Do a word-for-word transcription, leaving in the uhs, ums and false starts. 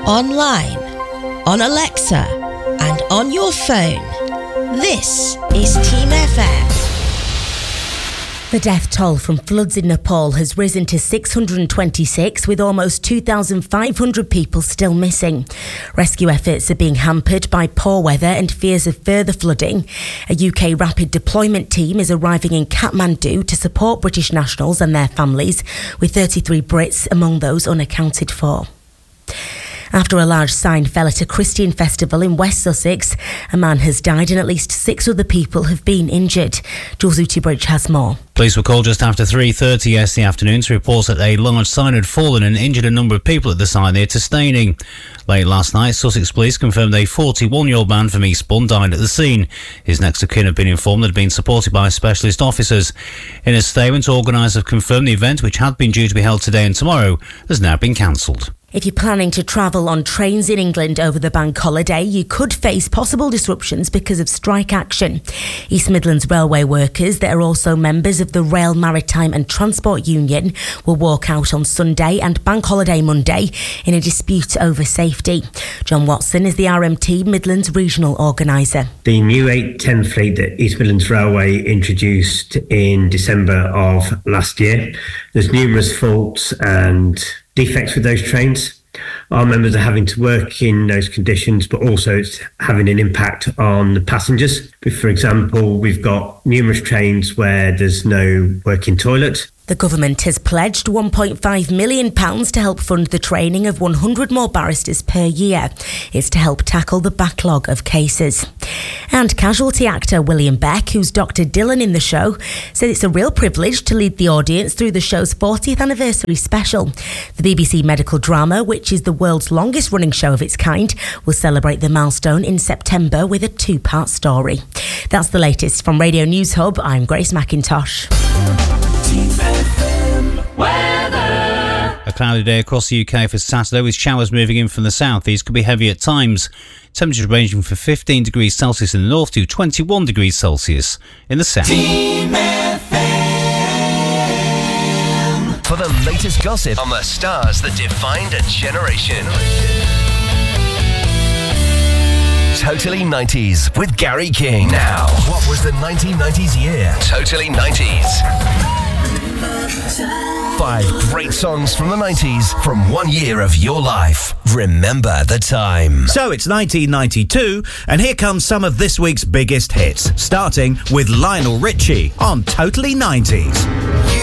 online, on Alexa, and on your phone. This is Team F M. The death toll from floods in Nepal has risen to six hundred twenty-six, with almost two thousand five hundred people still missing. Rescue efforts are being hampered by poor weather and fears of further flooding. A U K rapid deployment team is arriving in Kathmandu to support British nationals and their families, with thirty-three Brits among those unaccounted for. After a large sign fell at a Christian festival in West Sussex, a man has died and at least six other people have been injured. Jules Utibridge has more. Police were called just after three thirty yesterday afternoon to report that a large sign had fallen and injured a number of people at the site near to Staining. Late last night, Sussex Police confirmed a forty-one-year-old man from Eastbourne died at the scene. His next of kin had been informed that had been supported by specialist officers. In a statement, organisers have confirmed the event, which had been due to be held today and tomorrow, has now been cancelled. If you're planning to travel on trains in England over the bank holiday, you could face possible disruptions because of strike action. East Midlands railway workers that are also members of the Rail, Maritime and Transport Union will walk out on Sunday and bank holiday Monday in a dispute over safety. John Watson is the R M T Midlands regional organiser. The new eight ten fleet that East Midlands Railway introduced in December of last year, there's numerous faults and defects with those trains. Our members are having to work in those conditions, but also it's having an impact on the passengers. For example, we've got numerous trains where there's no working toilet. The government has pledged one point five million pounds to help fund the training of one hundred more barristers per year. It's to help tackle the backlog of cases. And casualty actor William Beck, who's Doctor Dylan in the show, said it's a real privilege to lead the audience through the show's fortieth anniversary special. The B B C medical drama, which is the world's longest running show of its kind, will celebrate the milestone in September with a two-part story. That's the latest from Radio News Hub. I'm Grace McIntosh. A cloudy day across the U K for Saturday, with showers moving in from the south. These could be heavy at times. Temperatures ranging from fifteen degrees Celsius in the north to twenty-one degrees Celsius in the south. Team F M. For the latest gossip on the stars that defined a generation. Totally nineties with Gary King. Now, what was the nineteen nineties year? Totally nineties. Five great songs from the nineties from one year of your life. Remember the time. So it's nineteen ninety-two, and here comes some of this week's biggest hits, starting with Lionel Richie on Totally nineties.